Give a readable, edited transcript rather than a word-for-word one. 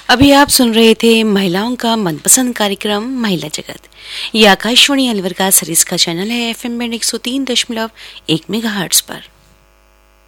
अभी आप सुन रहे थे महिलाओं का मनपसंद कार्यक्रम महिला जगत। ये आकाशवाणी अलवर का सरिस्का चैनल है FM बैंड 103.1 मेगाहर्ट्ज पर।